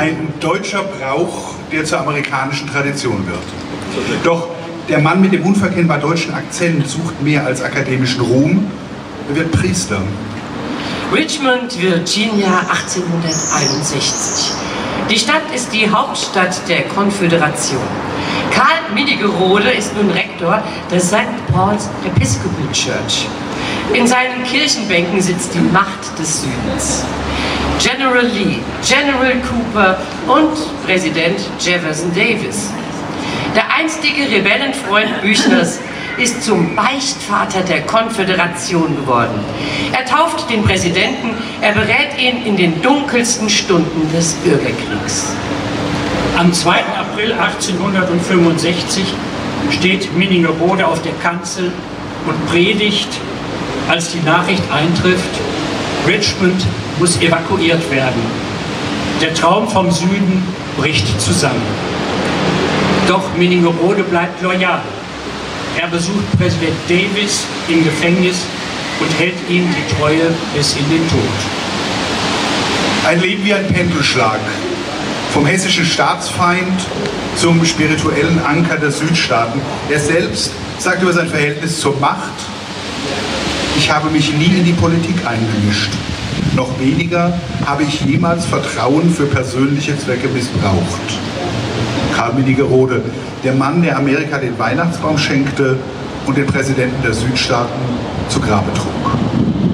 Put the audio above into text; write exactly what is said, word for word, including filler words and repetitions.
ein deutscher Brauch, der zur amerikanischen Tradition wird. Doch der Mann mit dem unverkennbar deutschen Akzent sucht mehr als akademischen Ruhm, er wird Priester. Richmond, Virginia, achtzehnhunderteinundsechzig. Die Stadt ist die Hauptstadt der Konföderation. Karl Minigerode ist nun Rektor der Sankt Paul's Episcopal Church. In seinen Kirchenbänken sitzt die Macht des Südens. General Lee, General Cooper und Präsident Jefferson Davis. Der einstige Rebellenfreund Büchners ist zum Beichtvater der Konföderation geworden. Er tauft den Präsidenten, er berät ihn in den dunkelsten Stunden des Bürgerkriegs. Am zweiten April achtzehnhundertfünfundsechzig steht Minigerode auf der Kanzel und predigt, als die Nachricht eintrifft, Richmond muss evakuiert werden. Der Traum vom Süden bricht zusammen. Doch Minigerode bleibt loyal. Er besucht Präsident Davis im Gefängnis und hält ihm die Treue bis in den Tod. Ein Leben wie ein Pendelschlag. Vom hessischen Staatsfeind zum spirituellen Anker der Südstaaten. Er selbst sagt über sein Verhältnis zur Macht: Ich habe mich nie in die Politik eingemischt. Noch weniger habe ich jemals Vertrauen für persönliche Zwecke missbraucht. Karl Minigerode, der Mann, der Amerika den Weihnachtsbaum schenkte und den Präsidenten der Südstaaten zu Grabe trug.